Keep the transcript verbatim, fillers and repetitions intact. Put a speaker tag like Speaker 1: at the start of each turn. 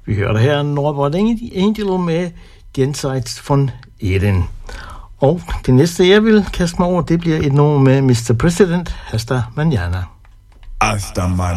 Speaker 1: Vi hørte her Norbert Angelo med Jenseits von Eden. Og det næste, jeg vil kaste mig over, det bliver et nummer med mister President, Hasta Mañana.
Speaker 2: Hasta mañana.